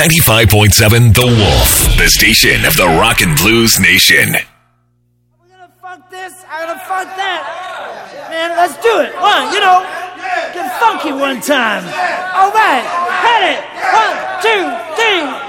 95.7 The Wolf, the station of the Rock and Blues Nation. We're gonna fuck this, I'm gonna fuck that. Man, let's do it. Get funky one time. All right, hit it. 1, 2, 3.